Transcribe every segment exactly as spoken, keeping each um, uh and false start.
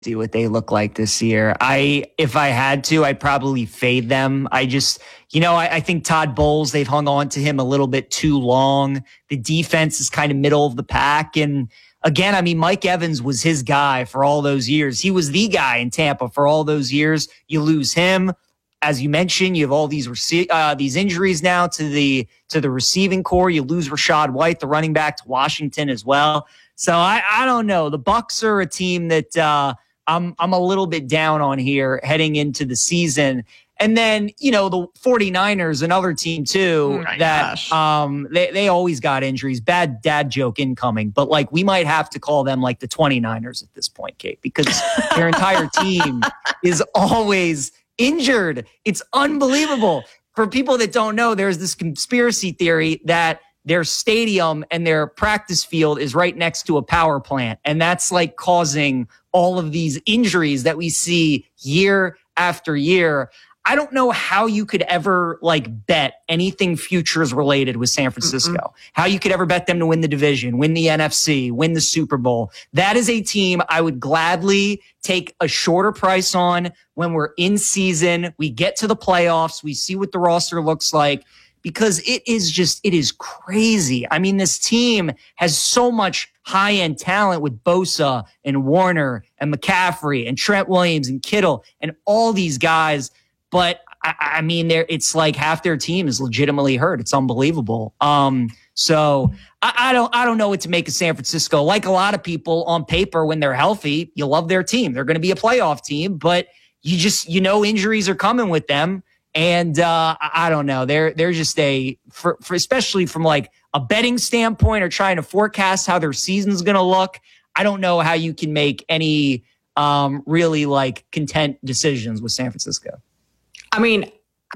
see what they look like this year. I, if I had to, I'd probably fade them. I just, you know, I, I think Todd Bowles, they've hung on to him a little bit too long. The defense is kind of middle of the pack. And again, I mean, Mike Evans was his guy for all those years. He was the guy in Tampa for all those years. You lose him. As you mentioned, you have all these rece- uh, these injuries now to the to the receiving core. You lose Rachaad White, the running back, to Washington as well. So I, I don't know. The Bucs are a team that uh, I'm I'm a little bit down on here heading into the season. And then, you know, the 49ers, another team too, oh that um, they, they always got injuries. Bad dad joke incoming. But, like, we might have to call them like the 29ers at this point, Kate, because their entire team is always injured. It's unbelievable. For people that don't know, there's this conspiracy theory that their stadium and their practice field is right next to a power plant. And that's like causing all of these injuries that we see year after year. I don't know how you could ever like bet anything futures related with San Francisco, mm-mm. how you could ever bet them to win the division, win the N F C, win the Super Bowl. That is a team I would gladly take a shorter price on when we're in season. We get to the playoffs. We see what the roster looks like, because it is just, it is crazy. I mean, this team has so much high-end talent with Bosa and Warner and McCaffrey and Trent Williams and Kittle and all these guys. But I, I mean, there it's like half their team is legitimately hurt. It's unbelievable. Um, so I, I don't, I don't know what to make of San Francisco. Like a lot of people on paper, when they're healthy, you love their team. They're going to be a playoff team, but you just, you know, injuries are coming with them. And uh, I don't know. They're they're just a for, for especially from like a betting standpoint or trying to forecast how their season's going to look. I don't know how you can make any um, really like content decisions with San Francisco. I mean,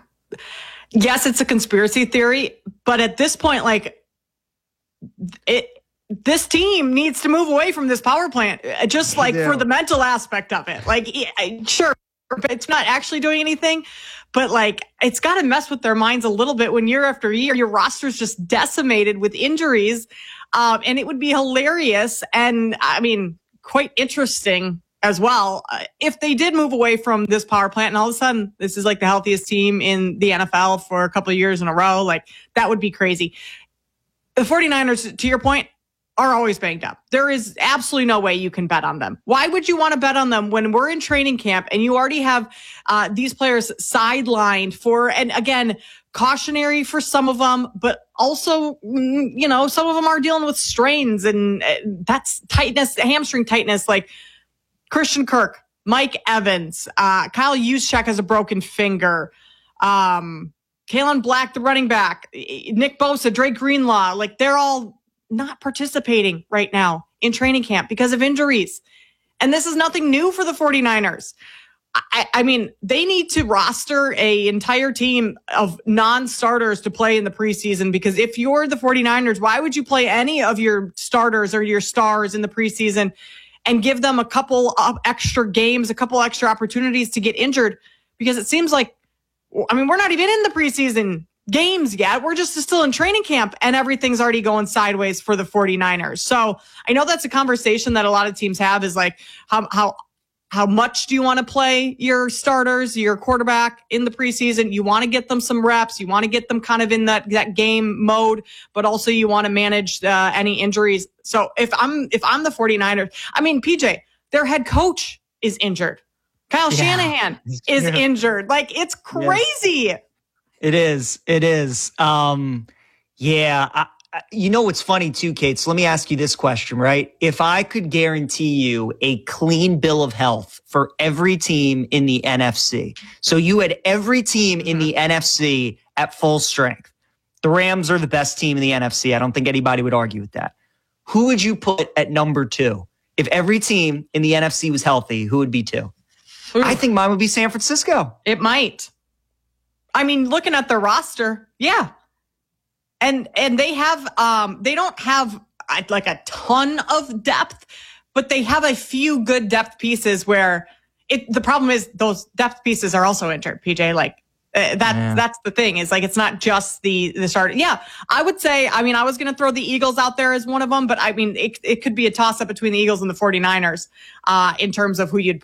yes, it's a conspiracy theory, but at this point, like it, this team needs to move away from this power plant, just like for the mental aspect of it. Like, sure, it's not actually doing anything, but like it's got to mess with their minds a little bit when year after year your roster's just decimated with injuries, um, and it would be hilarious and I mean quite interesting as well, uh, if they did move away from this power plant and all of a sudden this is like the healthiest team in the N F L for a couple of years in a row, like that would be crazy. The 49ers, to your point, are always banged up. There is absolutely no way you can bet on them. Why would you want to bet on them when we're in training camp and you already have uh, these players sidelined for, and again, cautionary for some of them, but also, you know, some of them are dealing with strains and uh, that's tightness, hamstring tightness, like Christian Kirk, Mike Evans, uh, Kyle Juszczyk has a broken finger, um, Kalen Black, the running back, Nick Bosa, Drake Greenlaw, like they're all not participating right now in training camp because of injuries. And this is nothing new for the 49ers. I, I mean, they need to roster a entire team of non-starters to play in the preseason, because if you're the 49ers, why would you play any of your starters or your stars in the preseason and give them a couple of extra games, a couple extra opportunities to get injured? Because it seems like, I mean, we're not even in the preseason games yet. We're just still in training camp and everything's already going sideways for the 49ers. So I know that's a conversation that a lot of teams have, is like, how, how, how much do you want to play your starters, your quarterback in the preseason? You want to get them some reps. You want to get them kind of in that, that game mode, but also you want to manage uh, any injuries. So if I'm, if I'm the 49ers, I mean, P J, their head coach is injured. Kyle yeah. Shanahan is yeah. injured. Like, it's crazy. Yes. It is. It is. Um, yeah. I, I, you know what's funny too, Kate? So let me ask you this question, right? If I could guarantee you a clean bill of health for every team in the N F C, so you had every team in the N F C at full strength. The Rams are the best team in the N F C. I don't think anybody would argue with that. Who would you put at number two? If every team in the N F C was healthy, who would be two? Ooh. I think mine would be San Francisco. It might. I mean, looking at their roster, yeah. And and they have, um, they don't have like a ton of depth, but they have a few good depth pieces where it, the problem is those depth pieces are also injured, P J. Like, Uh, that yeah. That's the thing. It's like, it's not just the, the start. Yeah. I would say, I mean, I was going to throw the Eagles out there as one of them, but I mean, it, it could be a toss up between the Eagles and the 49ers, uh, in terms of who you'd